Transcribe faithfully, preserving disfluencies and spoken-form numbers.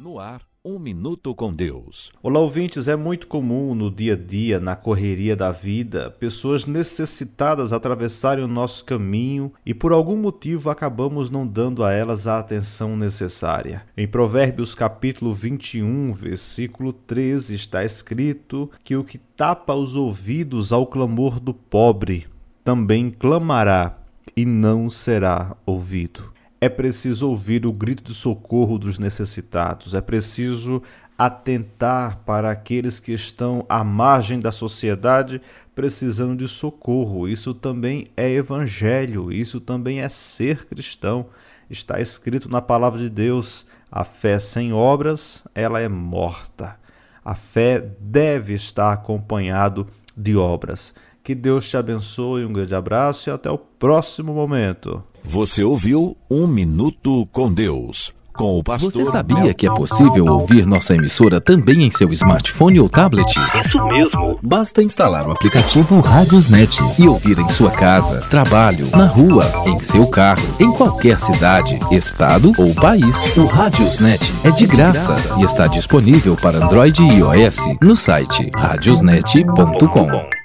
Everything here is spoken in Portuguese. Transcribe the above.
No ar, Um Minuto com Deus. Olá, ouvintes. É muito comum no dia a dia, na correria da vida, pessoas necessitadas atravessarem o nosso caminho e por algum motivo acabamos não dando a elas a atenção necessária. Em Provérbios capítulo vinte e um, versículo treze, está escrito que o que tapa os ouvidos ao clamor do pobre também clamará e não será ouvido. É preciso ouvir o grito de socorro dos necessitados, é preciso atentar para aqueles que estão à margem da sociedade precisando de socorro. Isso também é evangelho, isso também é ser cristão. Está escrito na palavra de Deus: a fé sem obras, ela é morta. A fé deve estar acompanhado de obras. Que Deus te abençoe, um grande abraço e até o próximo momento. Você ouviu Um Minuto com Deus, com o pastor... Você sabia que é possível ouvir nossa emissora também em seu smartphone ou tablet? Isso mesmo! Basta instalar o aplicativo Radiosnet e ouvir em sua casa, trabalho, na rua, em seu carro, em qualquer cidade, estado ou país. O Radiosnet é de graça e está disponível para Android e iOS no site radiosnet ponto com.